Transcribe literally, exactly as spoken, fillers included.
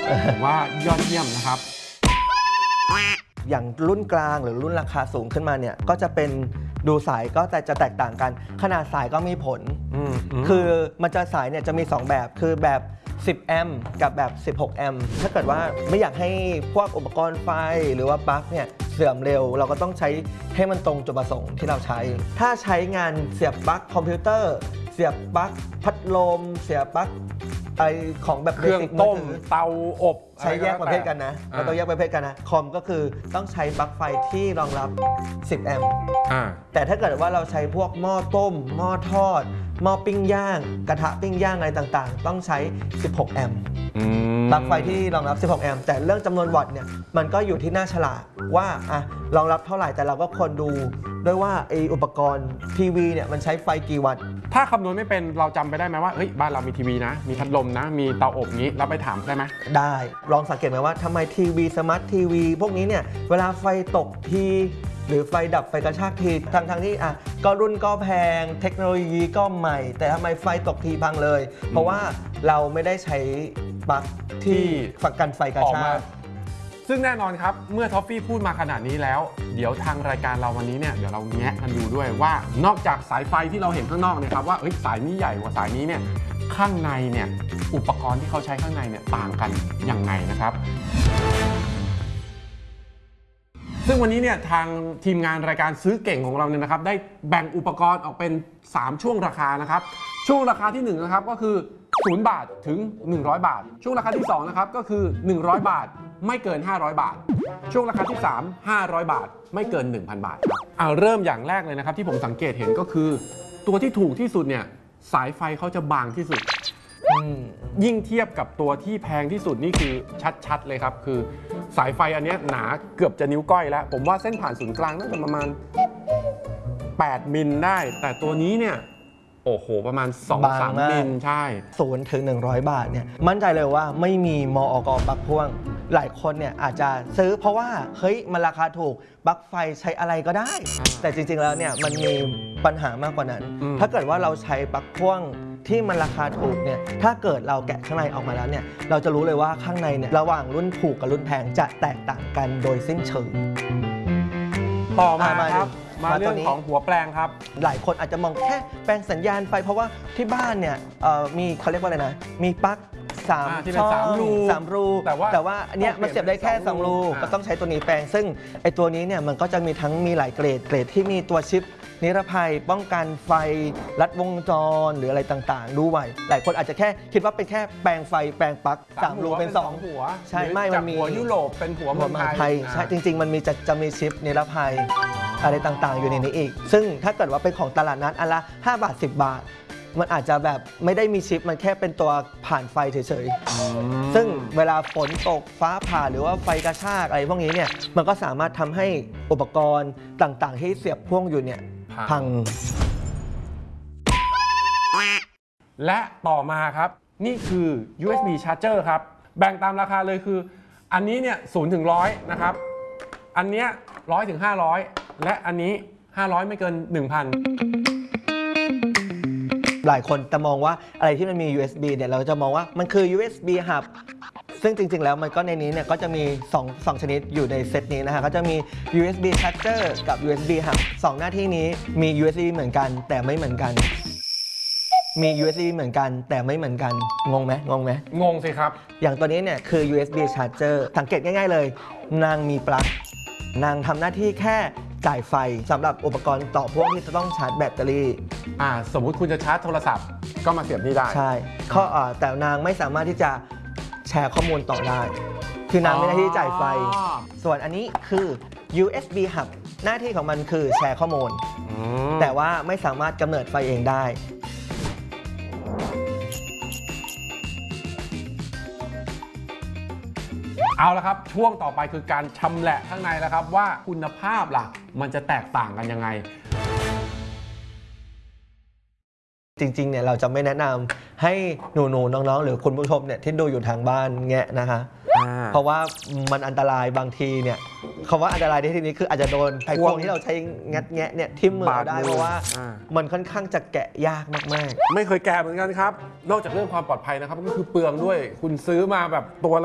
ผมว่ายอดเยี่ยมนะครับอย่างรุ่นกลางหรือรุ่นราคาสูงขึ้นมาเนี่ยก็จะเป็นดูสายก็แต่จะแตกต่างกันขนาดสายก็มีผลคือมันจะสายเนี่ยจะมีสองแบบคือแบบสิบแอมป์กับแบบสิบหกแอมป์ถ้าเกิดว่าไม่อยากให้พวกอุปกรณ์ไฟหรือว่าปลั๊กเนี่ยเสื่อมเร็วเราก็ต้องใช้ให้มันตรงจุดประสงค์ที่เราใช้ถ้าใช้งานเสียบปลั๊กคอมพิวเตอร์เสียบปลั๊กพัดลมเสียบปลั๊กไอของแบบเครื่องต้มเตาอบใช้แยกประเภทกันนะเราต้องแยกประเภทกันนะคอมก็คือต้องใช้ปลั๊กไฟที่รองรับสิบแอมป์แต่ถ้าเกิดว่าเราใช้พวกหม้อต้มหม้อทอดหม้อปิ้งย่างกระทะปิ้งย่างอะไรต่างๆต้องใช้สิบหกแอมป์ปลั๊กไฟที่รองรับสิบหกแอมป์แต่เรื่องจำนวนวัตต์เนี่ยมันก็อยู่ที่หน้าฉลากว่าอ่ะรองรับเท่าไหร่แต่เราก็ควรดูด้วยว่าไออุปกรณ์ทีวีเนี่ยมันใช้ไฟกี่วัตต์ถ้าคำนวณไม่เป็นเราจำไปได้ไหมว่าเฮ้ยบ้านเรามีทีวีนะมีพัดลมนะมีเตาอบนี้เราไปถามได้ไหมได้ลองสังเกตไหมว่าทำไมทีวีสมาร์ททีวีพวกนี้เนี่ยเวลาไฟตกทีหรือไฟดับไฟกระชากทีทั้งทั้งที่อ่ะก็รุ่นก็แพงเทคโนโลยีก็ใหม่แต่ทำไมไฟตกทีพังเลยเพราะว่าเราไม่ได้ใช้ปลั๊กที่ฝักกันไฟกระชากซึ่งแน่นอนครับเมื่อท็อฟฟี่พูดมาขนาดนี้แล้วเดี๋ยวทางรายการเราวันนี้เนี่ยเดี๋ยวเราแงะกันดูด้วยว่านอกจากสายไฟที่เราเห็นข้างนอกเนี่ยครับว่าสายนี้ใหญ่กว่าสายนี้เนี่ยข้างในเนี่ยอุปกรณ์ที่เขาใช้ข้างในเนี่ยต่างกันยังไงนะครับซึ่งวันนี้เนี่ยทางทีมงานรายการซื้อเก่งของเราเนี่ยนะครับได้แบ่งอุปกรณ์ออกเป็นสามช่วงราคานะครับช่วงราคาที่หนึ่งนะครับก็คือศูนย์บาทถึงหนึ่งร้อยบาทช่วงราคาที่สองนะครับก็คือหนึ่งร้อยบาทไม่เกินห้าร้อยบาทช่วงราคาที่สาม ห้าร้อยบาทไม่เกิน หนึ่งพัน บาทเอาเริ่มอย่างแรกเลยนะครับที่ผมสังเกตเห็นก็คือตัวที่ถูกที่สุดเนี่ยสายไฟเขาจะบางที่สุดยิ่งเทียบกับตัวที่แพงที่สุดนี่คือชัดๆเลยครับคือสายไฟอันนี้หนาเกือบจะนิ้วก้อยแล้วผมว่าเส้นผ่านศูนย์กลางน่าจะประมาณแปดมิลได้แต่ตัวนี้เนี่ยโอ้โหประมาณ สองถึงสาม มิลใช่ศูนย์ถึงหนึ่งร้อยบาทเนี่ยมั่นใจเลยว่าไม่มีมอก.ปลั๊กพ่วงหลายคนเนี่ยอาจจะซื้อเพราะว่าเฮ้ยมันราคาถูกปลั๊กไฟใช้อะไรก็ได้แต่จริงๆแล้วเนี่ยมันมีปัญหามากกว่านั้นถ้าเกิดว่าเราใช้ปลั๊กพ่วงที่มันราคาถูกเนี่ยถ้าเกิดเราแกะข้างในออกมาแล้วเนี่ยเราจะรู้เลยว่าข้างในเนี่ยระหว่างรุ่นถูกกับรุ่นแพงจะแตกต่างกันโดยสิ้นเชิงต่อมาครับมาเรื่องของหัวแปลงครับหลายคนอาจจะมองแค่แปลงสัญญาณไฟเพราะว่าที่บ้านเนี่ยมีเขาเรียกว่าอะไรนะมีปลั๊กสามช่องสามรูแต่ว่าแต่ว่าอันเนี้ยมันเสียบได้แค่สองรูก็ต้องใช้ตัวนี้แปลงซึ่งไอตัวนี้เนี่ยมันก็จะมีทั้งมีหลายเกรดเกรดที่มีตัวชิปนิรภัยป้องกันไฟลัดวงจรหรืออะไรต่างๆด้วยหลายคนอาจจะแค่คิดว่าเป็นแค่แปลงไฟแปลงปลั๊กสามรูเป็นสองหัวใช่ไม่มันมีหัวยุโรปเป็นหัวเมืองไทยใช่จริงๆมันมีจะจะมีชิปนิรภัยอะไรต่างๆอยู่ในนี้อีกซึ่งถ้าเกิดว่าเป็นของตลาดนัดอันละห้าบาทสิบบาทมันอาจจะแบบไม่ได้มีชิปมันแค่เป็นตัวผ่านไฟเฉยๆซึ่งเวลาฝนตกฟ้าผ่าหรือว่าไฟกระชากอะไรพวกนี้เนี่ยมันก็สามารถทำให้อุปกรณ์ต่างๆที่เสียบพ่วงอยู่เนี่ยพังและต่อมาครับนี่คือ ยู เอส บี Charger ครับแบ่งตามราคาเลยคืออันนี้เนี่ยศูนย์ถึงร้อยนะครับอันเนี้ยร้อยถึงห้าร้อยและอันนี้ห้าร้อยไม่เกิน หนึ่งพันหลายคนจะมองว่าอะไรที่มันมี ยู เอส บี เนี่ยเราจะมองว่ามันคือ ยู เอส บี Hub ซึ่งจริงๆแล้วมันก็ในนี้เนี่ยก็จะมี2 2ชนิดอยู่ในเซตนี้นะฮะก็จะมี ยู เอส บี Charger กับ ยู เอส บี Hub สองหน้าที่นี้มี ยู เอส บี เหมือนกันแต่ไม่เหมือนกันมี ยู เอส บี เหมือนกันแต่ไม่เหมือนกันงงไหมงงไหมงงสิครับอย่างตัวนี้เนี่ยคือ ยู เอส บี Charger สังเกตง่ายๆเลยนางมีปลั๊กนางทำหน้าที่แค่จ่ายไฟสำหรับอุปกรณ์ต่อพ่วงที่จะต้องชาร์จแบตเตอรี่อ่าสมมุติคุณจะชาร์จโทรศัพท์ก็มาเสียบนี่ได้ใช่ข้อแต่นางไม่สามารถที่จะแชร์ข้อมูลต่อได้คือนางไม่ได้ที่จ่ายไฟส่วนอันนี้คือ ยู เอส บี Hub หน้าที่ของมันคือแชร์ข้อมูลแต่ว่าไม่สามารถกำเนิดไฟเองได้เอาละครับช่วงต่อไปคือการชำแหละข้างในแล้วครับว่าคุณภาพล่ะมันจะแตกต่างกันยังไงจริงๆเนี่ยเราจะไม่แนะนำให้หนูๆน้องๆหรือคุณผู้ชมเนี่ยที่ดูอยู่ทางบ้านแงะนะคะเพราะว่ามันอันตรายบางทีเนี่ยคำว่าอันตรายในที่นี้คืออาจจะโดนไขควงที่เราใช้งัดแงะเนี่ยทิ่มมือได้เพราะว่ามันค่อนข้างจะแกะยากมากๆไม่เคยแกะเหมือนกันครับนอกจากเรื่องความปลอดภัยนะครับก็คือเปลืองด้วยคุณซื้อมาแบบตัว